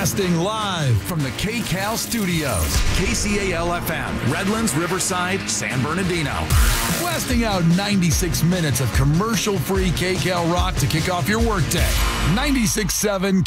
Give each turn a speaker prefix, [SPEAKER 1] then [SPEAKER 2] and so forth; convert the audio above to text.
[SPEAKER 1] Broadcasting live from the KCAL studios. KCAL-FM, Redlands, Riverside, San Bernardino. Blasting out 96 minutes of commercial-free KCAL rock to kick off your workday. 96.7